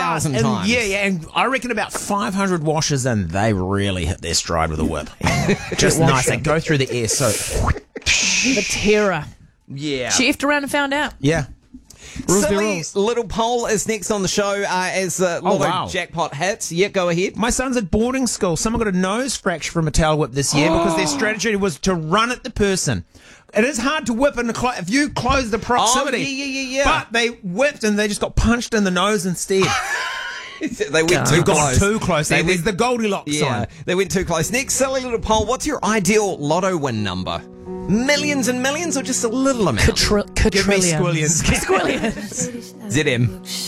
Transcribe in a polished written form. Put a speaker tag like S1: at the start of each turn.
S1: 1,000
S2: And
S1: times.
S2: Yeah, and I reckon about 500 washes in, they really hit their stride with a whip. Just nice. They go through the air, so...
S3: The terror.
S2: Yeah.
S3: She effed around and found out.
S2: Yeah. Rules be
S1: Silly
S2: rules.
S1: little poll is next on the show as Lotto
S2: wow.
S1: jackpot hits. Yeah, go ahead.
S2: My son's at boarding school. Someone got a nose fracture from a tail whip this year because their strategy was to run at the person. It is hard to whip if you close the proximity.
S1: yeah.
S2: But they whipped and they just got punched in the nose instead.
S1: They went too
S2: They got
S1: close.
S2: too close.
S1: They
S2: There's
S1: went-
S2: the Goldilocks
S1: Yeah,
S2: sign.
S1: they went too close. Next, silly little poll. What's your ideal Lotto win number? Millions and millions or just a little amount?
S3: Quadrillions.
S2: Give me squillions.
S3: Squillions.
S1: ZM.